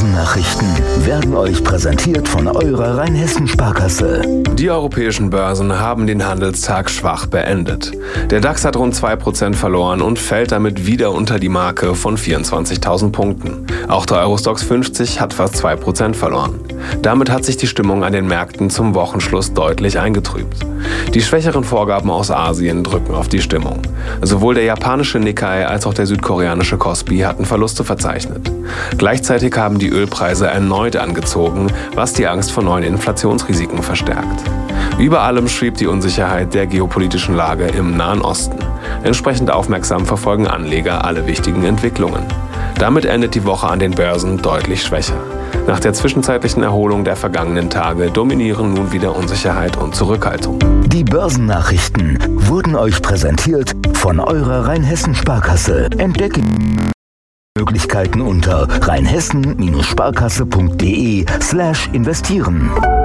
Börsennachrichten werden euch präsentiert von eurer Rheinhessen-Sparkasse. Die europäischen Börsen haben den Handelstag schwach beendet. Der DAX hat rund 2% verloren und fällt damit wieder unter die Marke von 24.000 Punkten. Auch der Eurostoxx 50 hat fast 2% verloren. Damit hat sich die Stimmung an den Märkten zum Wochenschluss deutlich eingetrübt. Die schwächeren Vorgaben aus Asien drücken auf die Stimmung. Sowohl der japanische Nikkei als auch der südkoreanische Kospi hatten Verluste verzeichnet. Gleichzeitig haben die Ölpreise erneut angezogen, was die Angst vor neuen Inflationsrisiken verstärkt. Über allem schwebt die Unsicherheit der geopolitischen Lage im Nahen Osten. Entsprechend aufmerksam verfolgen Anleger alle wichtigen Entwicklungen. Damit endet die Woche an den Börsen deutlich schwächer. Nach der zwischenzeitlichen Erholung der vergangenen Tage dominieren nun wieder Unsicherheit und Zurückhaltung. Die Börsennachrichten wurden euch präsentiert von eurer Rheinhessen-Sparkasse. Entdecke Möglichkeiten unter rheinhessen-sparkasse.de/investieren.